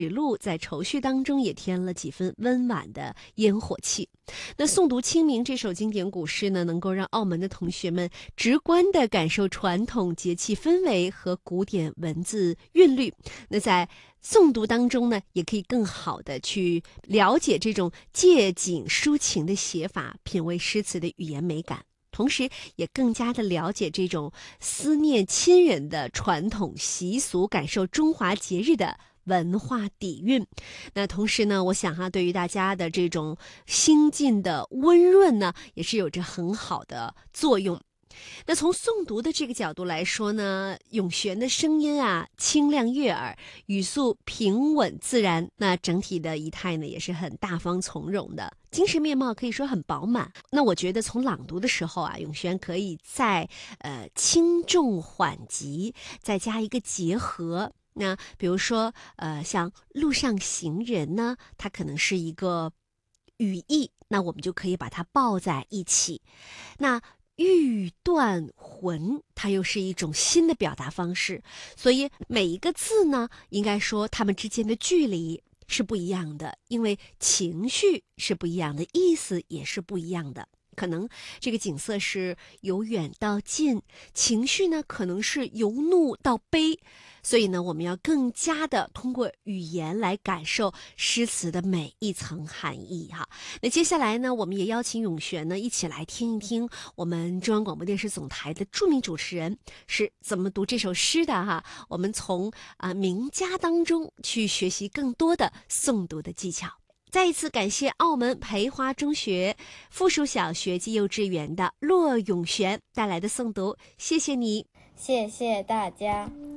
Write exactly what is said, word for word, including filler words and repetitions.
语录在愁绪当中也添了几分温婉的烟火气。那诵读《清明》这首经典古诗呢，能够让澳门的同学们直观地感受传统节气氛围和古典文字韵律。那在诵读当中呢，也可以更好地去了解这种借景抒情的写法，品味诗词的语言美感。同时也更加的了解这种思念亲人的传统习俗，感受中华节日的文化底蕴。那同时呢，我想哈、啊，对于大家的这种心境的温润呢，也是有着很好的作用。那从诵读的这个角度来说呢，咏璇的声音啊清亮悦耳，语速平稳自然，那整体的仪态呢也是很大方从容的，精神面貌可以说很饱满。那我觉得从朗读的时候啊，咏璇可以在呃轻重缓急再加一个结合。那比如说呃像路上行人呢，它可能是一个语义，那我们就可以把它抱在一起。那欲断魂，它又是一种新的表达方式，所以每一个字呢，应该说它们之间的距离是不一样的，因为情绪是不一样的，意思也是不一样的。可能这个景色是由远到近，情绪呢可能是由怒到悲，所以呢我们要更加的通过语言来感受诗词的每一层含义哈。那接下来呢，我们也邀请咏璇呢一起来听一听我们中央广播电视总台的著名主持人是怎么读这首诗的哈。我们从啊、呃、名家当中去学习更多的诵读的技巧。再一次感谢澳门培华中学附属小学及幼稚园的骆咏璇带来的诵读，谢谢你， 谢谢大家。